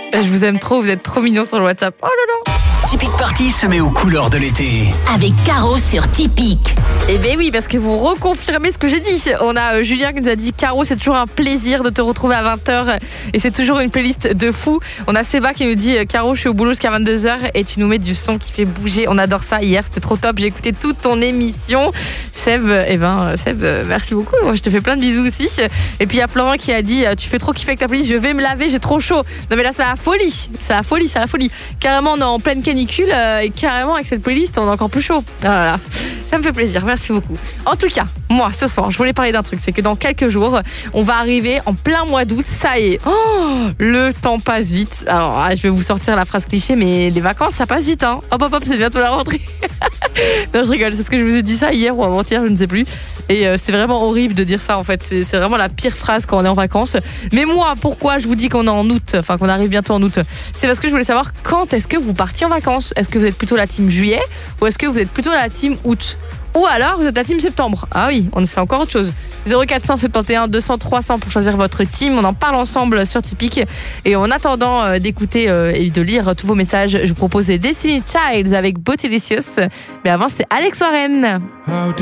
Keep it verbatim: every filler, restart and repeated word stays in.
Je vous aime trop, vous êtes trop mignons sur le WhatsApp. Oh là là. Tipeee Party se met aux couleurs de l'été. Avec Caro sur Tipeee. Eh bien oui, parce que vous reconfirmez ce que j'ai dit. On a euh, Julien qui nous a dit: Caro, c'est toujours un plaisir de te retrouver à vingt heures et c'est toujours une playlist de fou. On a Seba qui nous dit: Caro, je suis au boulot jusqu'à vingt-deux heures et tu nous mets du son qui fait bouger. On adore ça. Hier, c'était trop top. J'ai écouté toute ton émission. Seb, eh ben, Seb, merci beaucoup. Moi, je te fais plein de bisous aussi. Et puis il y a Florent qui a dit: tu fais trop kiffer avec ta playlist, je vais me laver, j'ai trop chaud. Non mais là, c'est la folie. C'est la folie, c'est la folie. Carrément, on est en pleine canicule euh, et carrément avec cette playlist, on est encore plus chaud. Voilà. Ça me fait plaisir, merci beaucoup. En tout cas, moi, ce soir, je voulais parler d'un truc. C'est que dans quelques jours, on va arriver en plein mois d'août. Ça y est, oh, le temps passe vite. Alors, je vais vous sortir la phrase cliché, mais les vacances, ça passe vite. Hein. Hop, hop, hop, c'est bientôt la rentrée. Non, je rigole, c'est ce que je vous ai dit ça hier ou avant-hier, je ne sais plus. Et euh, c'est vraiment horrible de dire ça, en fait. C'est, c'est vraiment la pire phrase quand on est en vacances. Mais moi, pourquoi je vous dis qu'on est en août, enfin qu'on arrive bientôt en août, c'est parce que je voulais savoir quand est-ce que vous partiez en vacances. Est-ce que vous êtes plutôt la team juillet ou est-ce que vous êtes plutôt la team août? Ou alors vous êtes la team septembre. Ah oui, on c'est encore autre chose. zéro quatre cent soixante et un deux cents trois cents pour choisir votre team. On en parle ensemble sur Tipeee. Et en attendant euh, d'écouter euh, et de lire tous vos messages, je vous propose Destiny Childs avec Botilicious. Mais avant, c'est Alex Warren.